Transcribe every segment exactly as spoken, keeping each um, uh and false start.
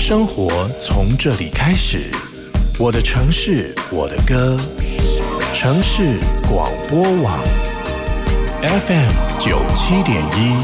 生活从这里开始，我的城市，我的歌，城市广播网 F M 九七点一，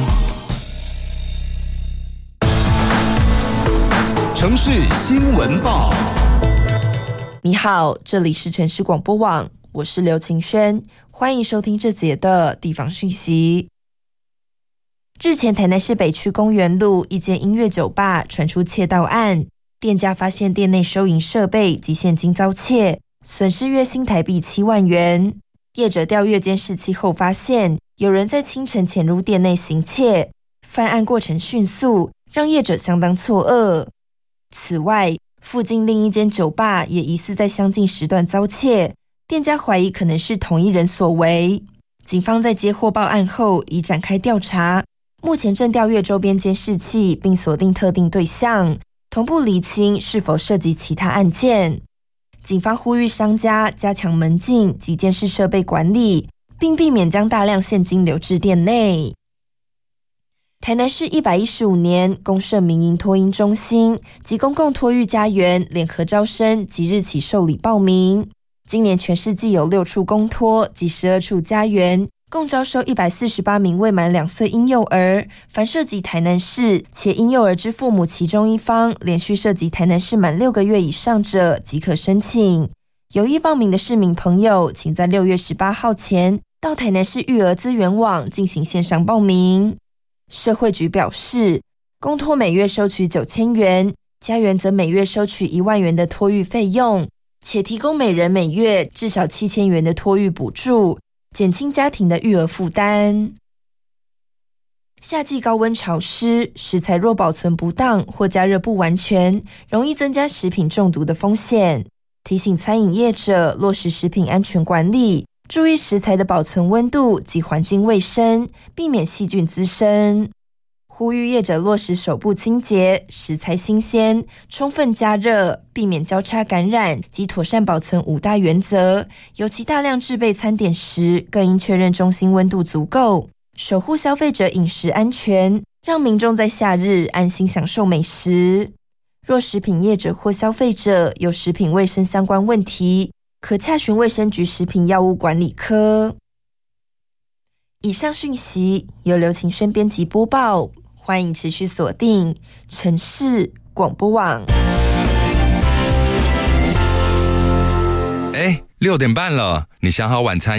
城市新闻报。 你好，这里是城市广播网，我是刘晴轩，欢迎收听这节的地方讯息。日前，台南市北区公园路一间音乐酒吧传出窃盗案，店家发现店内收银设备及现金遭窃，损失约新台币七万元。业者调阅监视器后发现，有人在清晨潜入店内行窃，犯案过程迅速，让业者相当错愕。此外，附近另一间酒吧也疑似在相近时段遭窃，店家怀疑可能是同一人所为。警方在接获报案后已展开调查，目前正调阅周边监视器，并锁定特定对象，同步厘清是否涉及其他案件。警方呼吁商家加强门禁及监视设备管理，并避免将大量现金流至店内。台南市一百一十五年公设民营托婴中心及公共托育家园联合招生即日起受理报名。今年全市计有六处公托及十二处家园，共招收一百四十八名未满两岁婴幼儿，凡涉及台南市且婴幼儿之父母其中一方连续涉及台南市满六个月以上者即可申请。有意报名的市民朋友，请在六月十八号前到台南市育儿资源网进行线上报名。社会局表示，公托每月收取九千元，家园则每月收取一万元的托育费用，且提供每人每月至少七千元的托育补助，减轻家庭的育儿负担。夏季高温潮湿，食材若保存不当或加热不完全，容易增加食品中毒的风险。提醒餐饮业者落实食品安全管理，注意食材的保存温度及环境卫生，避免细菌滋生。呼吁业者落实手部清洁、食材新鲜、充分加热、避免交叉感染及妥善保存五大原则。尤其大量制备餐点时，更应确认中心温度足够，守护消费者饮食安全，让民众在夏日安心享受美食。若食品业者或消费者有食品卫生相关问题，可洽询卫生局食品药物管理科。以上讯息由刘晴轩编辑播报，欢迎持续锁定城市广播网。 哎，六点半了，你想好晚餐